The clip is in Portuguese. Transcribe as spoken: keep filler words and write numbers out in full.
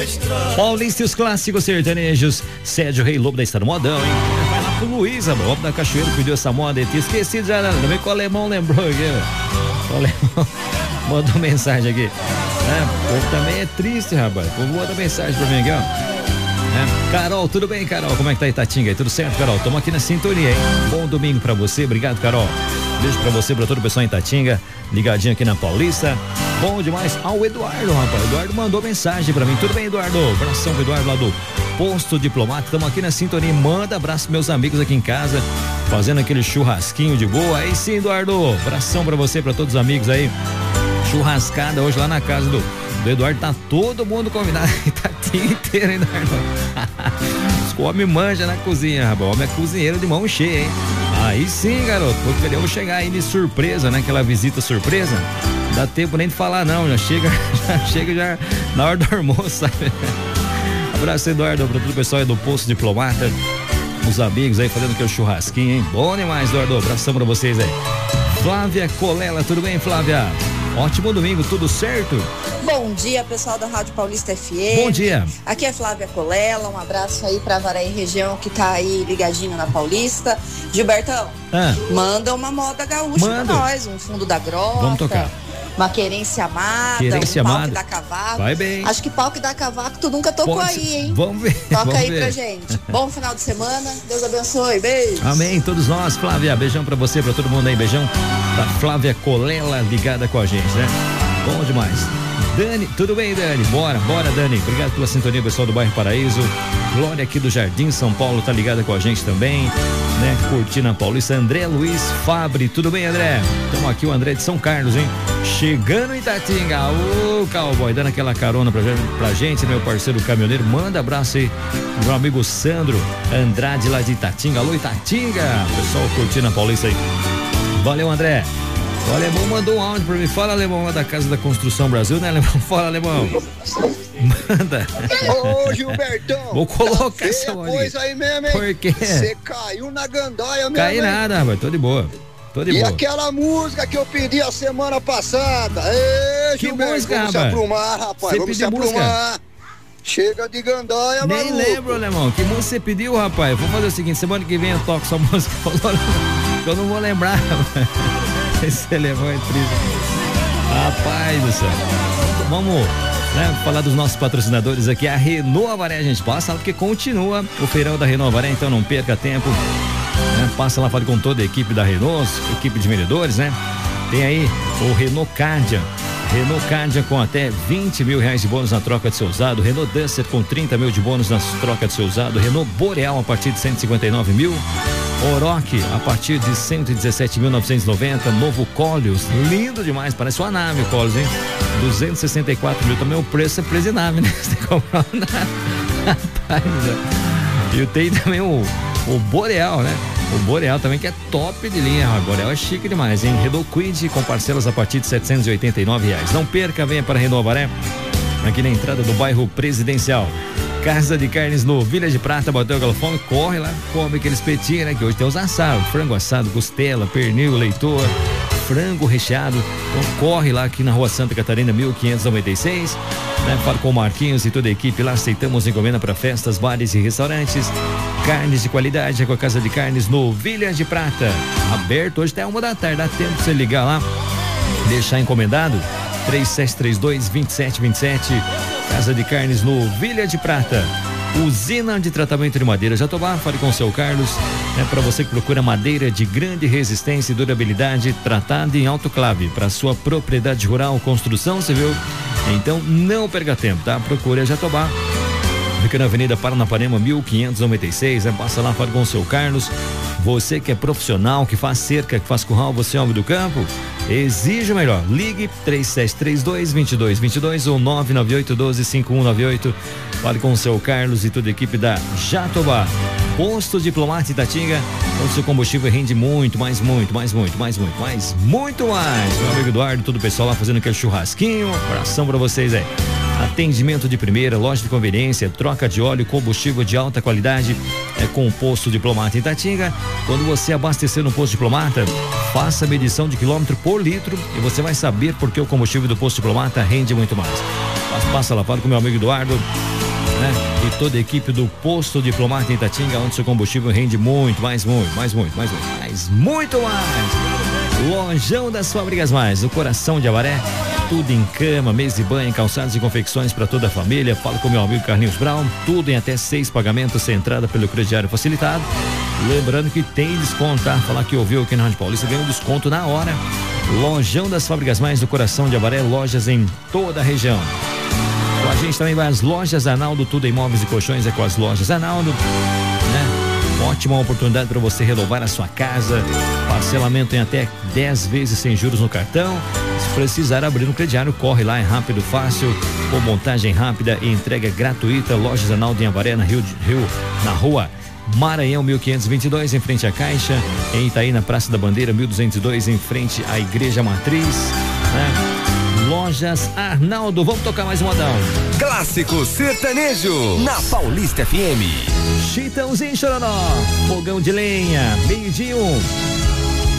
Paulista e os clássicos sertanejos. Sérgio Rei Lobo da Estado Modão, hein? Vai lá pro Luiz, a Lobo da Cachoeira, pediu essa moda e tinha esquecido já, também que o alemão lembrou aqui, ó. O alemão mandou mensagem aqui. É, o povo também é triste, rapaz. O povo manda mensagem pra mim aqui, ó. É. Carol, tudo bem, Carol? Como é que tá Itatinga? Tudo certo, Carol? Tamo aqui na sintonia, hein? Bom domingo pra você, obrigado, Carol. Beijo pra você, pra todo o pessoal em Itatinga, ligadinho aqui na Paulista. Bom demais. Ah, o Eduardo, rapaz. O Eduardo mandou mensagem pra mim. Tudo bem, Eduardo? Abração pro Eduardo lá do Posto Diplomata. Tamo aqui na sintonia. Manda abraço pros meus amigos aqui em casa, fazendo aquele churrasquinho de boa. Aí sim, Eduardo. Abração pra você, pra todos os amigos aí. Churrascada hoje lá na casa do, do Eduardo. Tá todo mundo convidado. Tá o dia inteiro, hein, Eduardo? O homem manja na cozinha, rapaz. O homem é cozinheiro de mão cheia, hein? Aí sim, garoto. Vou querer eu chegar aí de surpresa, né? Aquela visita surpresa. Não dá tempo nem de falar, não. Já chega, já chega já na hora do almoço, sabe? Abraço, Eduardo, pra todo o pessoal aí do Posto Diplomata. Os amigos aí fazendo aquele churrasquinho, hein? Bom demais, Eduardo. Abração pra vocês aí. Flávia Colela, tudo bem, Flávia? Ótimo domingo, tudo certo? Bom dia, pessoal da Rádio Paulista F M. Bom dia. Aqui é Flávia Colela, um abraço aí pra Varaí região que tá aí ligadinho na Paulista. Gilbertão, ah. manda uma moda gaúcha Manda. pra nós, um fundo da grota. Vamos tocar. Uma querência amada, Querência um pau amada. que dá cavaco. Vai bem. Acho que pau que dá cavaco tu nunca tocou Pode aí, ser. hein? Vamos ver. Toca Vamos aí ver. pra gente. Bom final de semana, Deus abençoe, beijo. Amém, todos nós, Flávia, beijão pra você, pra todo mundo aí, beijão pra Flávia Colela ligada com a gente, né? Bom demais. Dani, tudo bem, Dani? Bora, bora, Dani. Obrigado pela sintonia, pessoal do bairro Paraíso. Glória aqui do Jardim São Paulo tá ligada com a gente também, né? Curtindo a Paulista. André Luiz Fabre, tudo bem, André? Estamos aqui, o André de São Carlos, hein? Chegando em Itatinga, ô cowboy, dando aquela carona pra, pra gente, meu parceiro caminhoneiro. Manda abraço aí pro meu amigo Sandro Andrade lá de Itatinga. Alô, Itatinga! Pessoal curtindo a Paulista aí. Valeu, André. O alemão mandou um áudio pra mim. Fala, alemão, lá da Casa da Construção Brasil, né, alemão? Fala, alemão. Manda. Ô, Gilbertão. Vou colocar tá essa coisa aí mesmo, hein? Por quê? Você caiu na gandaia mesmo. Cai hein? nada, rapaz. Tô de boa. Tô de E boa. aquela música que eu pedi a semana passada? Ê, Que Gilberto, música, vamos rapaz? se aprumar, rapaz. Você vamos se pediu música? aprumar. Chega de gandaia, Nem maluco. lembro, alemão. Que música você pediu, rapaz? Vou fazer o seguinte: semana que vem eu toco sua música. Eu não vou lembrar, rapaz. Esse alemão é triste. Rapaz do céu. Vamos, né, falar dos nossos patrocinadores aqui. A Renault Avaré, gente. Passa lá porque continua o feirão da Renault Avaré, então não perca tempo. Né? Passa lá, fale com toda a equipe da Renault, equipe de vendedores, né? Tem aí o Renault Cardia. Renault Cardia com até vinte mil reais de bônus na troca de seu usado. Renault Duster com trinta mil de bônus na troca de seu usado. Renault Boreal a partir de cento e cinquenta e nove mil. Oroch a partir de cento e dezessete mil novecentos e noventa. Novo Colios, lindo demais, parece uma nave o Colios, hein? duzentos e sessenta e quatro mil. Também o preço é preço de nave, né? Você tem que comprar uma nave. Rapaz, e tem também o, o Boreal, né? O Boreal também, que é top de linha. O Boreal é chique demais, hein? Renault Kwid com parcelas a partir de setecentos e oitenta e nove reais. Não perca, venha para a Renault Avaré, aqui na entrada do bairro Presidencial. Casa de Carnes no Village Prata, bateu aquela fome, corre lá, come aquele espetinho, né? Que hoje tem os assados, frango assado, costela, pernil, leitor, frango recheado. Então corre lá aqui na Rua Santa Catarina, mil quinhentos e noventa e seis, né? Fala com o Marquinhos e toda a equipe lá, aceitamos encomenda para festas, bares e restaurantes. Carnes de qualidade é com a Casa de Carnes no Village Prata. Aberto hoje até uma da tarde, dá tempo de você ligar lá, deixar encomendado. três sete três dois, dois sete dois sete. Casa de Carnes no Village Prata. Usina de tratamento de madeira Jatobá, fale com o seu Carlos. É para você que procura madeira de grande resistência e durabilidade, tratada em autoclave para sua propriedade rural, construção civil. Então não perca tempo, tá? Procure a Jatobá. Fica na Avenida Paranapanema, mil quinhentos e noventa e seis. É, passa lá, fale com o seu Carlos. Você que é profissional, que faz cerca, que faz curral, você é homem do campo, exige o melhor. Ligue três sete três dois, dois dois dois dois ou nove nove oito um dois, cinco um nove oito. Fale com o seu Carlos e toda a equipe da Jatobá. Posto Diplomata Itatinga, onde seu combustível rende muito, mais, muito, mais, muito, mais, muito, mais, muito mais. Meu amigo Eduardo, todo o pessoal lá fazendo aquele churrasquinho. Um abração pra vocês aí. Atendimento de primeira, loja de conveniência, troca de óleo, combustível de alta qualidade é com o Posto Diplomata Itatinga. Quando você abastecer no Posto Diplomata, faça a medição de quilômetro por litro e você vai saber por que o combustível do Posto Diplomata rende muito mais. Passa lá, fala com meu amigo Eduardo, né? E toda a equipe do Posto Diplomata em Itatinga, onde seu combustível rende muito, mais muito, mais muito, mais muito, mais muito mais. Lojão das Fábricas Mais, o coração de Avaré, tudo em cama, mesa de banho, calçados e confecções para toda a família. Fala com meu amigo Carlinhos Brown, tudo em até seis pagamentos, sem entrada pelo crediário facilitado. Lembrando que tem desconto, tá? Falar que ouviu aqui na Rádio Paulista, ganha um desconto na hora. Lojão das Fábricas Mais, do coração de Avaré, lojas em toda a região. Com a gente também vai as lojas Arnaldo, tudo em móveis e colchões é com as lojas Arnaldo, né? Ótima oportunidade para você renovar a sua casa, parcelamento em até dez vezes sem juros no cartão. Se precisar abrir um crediário, corre lá, é rápido, fácil, com montagem rápida e entrega gratuita. Lojas Arnaldo em Avaré, na Rio, Rio, na rua Maranhão mil quinhentos e vinte e dois, em frente à Caixa, em Itaí, na Praça da Bandeira mil duzentos e dois, em frente à Igreja Matriz, né? Lojas Arnaldo, vamos tocar mais um modão. Clássico sertanejo na Paulista F M. Chitãozinho Chororó, fogão de lenha, meio de um.